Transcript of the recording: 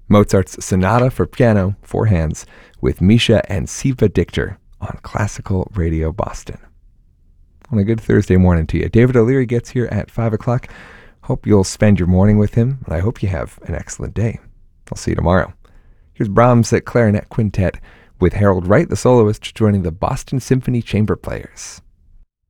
Mozart's Sonata for Piano, 4 Hands, with Misha and Siva Dikter on Classical Radio Boston. On a good Thursday morning to you. David O'Leary gets here at 5 o'clock. Hope you'll spend your morning with him, and I hope you have an excellent day. I'll see you tomorrow. Here's Brahms at Clarinet Quintet with Harold Wright, the soloist, joining the Boston Symphony Chamber Players.